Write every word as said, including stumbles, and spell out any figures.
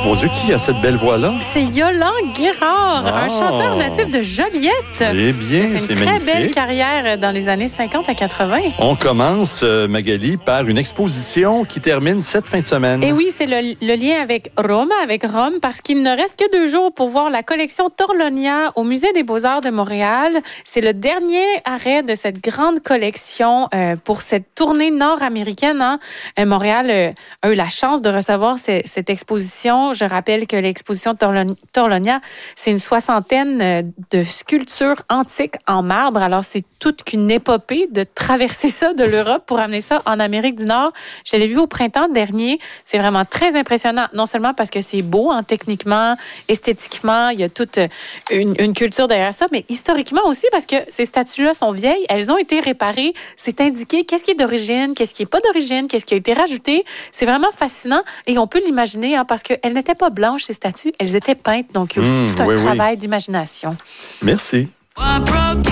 Mon Dieu, qui a cette belle voix-là? C'est Yolande Guérard, Ah. un chanteur natif de Joliette. Eh bien, Il a fait c'est une très magnifique. belle carrière dans les années cinquante à quatre-vingts. On commence, euh, Magali, par une exposition qui termine cette fin de semaine. Et oui, c'est le, le lien avec Rome, avec Rome, parce qu'il ne reste que deux jours pour voir la collection Torlonia au Musée des Beaux-Arts de Montréal. C'est le dernier arrêt de cette grande collection euh, pour cette tournée nord-américaine. Hein. Euh, Montréal euh, a eu la chance de recevoir ce- cette exposition. Je rappelle que l'exposition Torlon- Torlonia, c'est une soixantaine euh, de sculptures antiques en marbre. Alors, c'est toute qu'une épopée de traverser ça de l'Europe pour amener ça en Amérique du Nord. Je l'ai vu au printemps dernier. C'est vraiment très impressionnant, non seulement parce que c'est beau, hein, techniquement, esthétiquement, il y a toute une, une culture derrière ça, mais historiquement aussi parce que ces statues-là sont vieilles, elles ont été réparées, c'est indiqué qu'est-ce qui est d'origine, qu'est-ce qui n'est pas d'origine, qu'est-ce qui a été rajouté. C'est vraiment fascinant et on peut l'imaginer hein, parce qu'elles n'étaient pas blanches, ces statues, elles étaient peintes, donc il y a aussi Mmh, tout un oui, oui. travail d'imagination. Merci.